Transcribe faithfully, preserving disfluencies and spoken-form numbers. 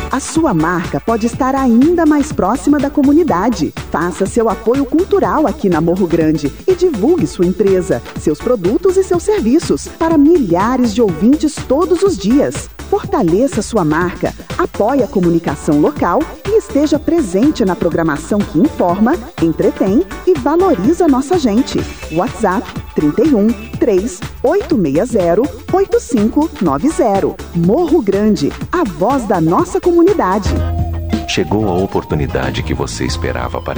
A sua marca pode estar ainda mais próxima da comunidade. Faça seu apoio cultural aqui na Morro Grande e divulgue sua empresa, seus produtos e seus serviços para milhares de ouvintes todos os dias. Fortaleça sua marca, apoie a comunicação local e esteja presente na programação que informa, entretém e valoriza nossa gente. WhatsApp trinta e um, três oito seis zero, oito cinco nove zero. Morro Grande, a voz da nossa comunidade. Chegou a oportunidade que você esperava para